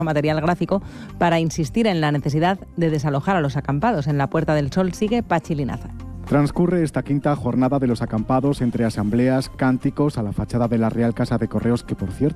material gráfico para insistir en la necesidad de desalojar a los acampados. En la Puerta del Sol sigue Pachi Linaza. Transcurre esta quinta jornada de los acampados entre asambleas, cánticos a la fachada de la Real Casa de Correos, que por cierto